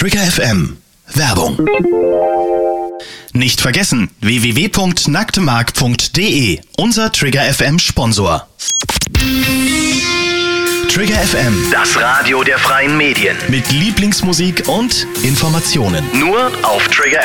Trigger FM. Werbung. Nicht vergessen, www.nacktmark.de, unser Trigger FM Sponsor. Trigger FM, das Radio der freien Medien. Mit Lieblingsmusik und Informationen. Nur auf Trigger